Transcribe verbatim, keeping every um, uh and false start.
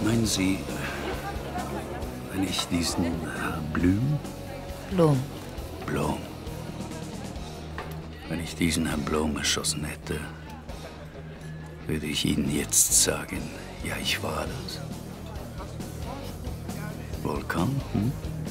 Meinen Sie, wenn ich diesen Herrn Blüm? Blum. Blum. Wenn ich diesen Herrn Blum erschossen hätte, würde ich Ihnen jetzt sagen, ja, ich war das. Volkan, hm?